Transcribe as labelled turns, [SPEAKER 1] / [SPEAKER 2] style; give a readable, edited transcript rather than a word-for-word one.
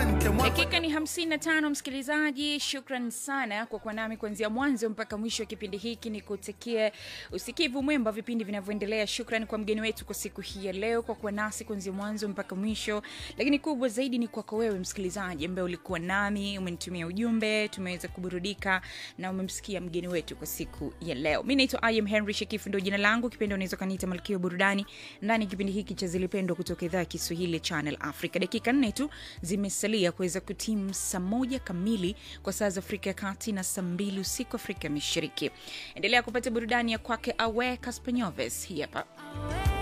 [SPEAKER 1] Dakika ni 55 msikilizaji, shukran sana kwa kuwa nami kuanzia mwanzo mpaka mwisho wa kipindi hiki. Nikutakie usikivu mwema vipindi vinavyoendelea. Shukran kwa mgeni wetu kwa siku hii ya leo kwa kuwa nasi kuanzia mwanzo mpaka mwisho. Lakini kubwa zaidi ni kwako wewe msikilizaji ambaye ulikuwa nami, umenitumia ujumbe, tumeweza kuburudika na umemsikia mgeni wetu kwa siku ya leo. Mimi naitwa I am Henry Shekifu, ndio jina langu. Kipindi unaweza kaniita Malkia Burudani ndani kipindi hiki cha Zilipendwa kutoka idhaa ya Kiswahili Channel Africa. Dakika 4 tu zimesalia kuweza kutimu saa 1 kamili kwa saa za Afrika ya Kati na saa 2 usiku Afrika Mashariki. Endelea kupata burudani ya kwake Awe Caspanyoves hii hapa.